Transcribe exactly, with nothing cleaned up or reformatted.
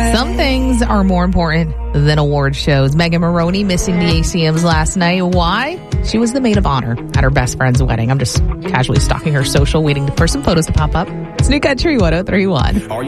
Some things are more important than award shows. Megan Maroney missing the A C Ms last night. Why? She was the maid of honor at her best friend's wedding. I'm just casually stalking her social, waiting for some photos to pop up. It's New Country one oh three point one.